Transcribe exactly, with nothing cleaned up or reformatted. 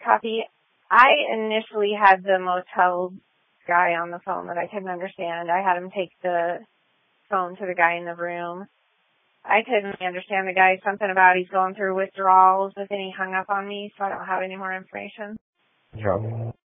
Copy. I initially had the motel guy on the phone that I couldn't understand. I had him take the phone to the guy in the room. I couldn't understand the guy. Something about he's going through withdrawals, but then he hung up on me, so I don't have any more information. Sure.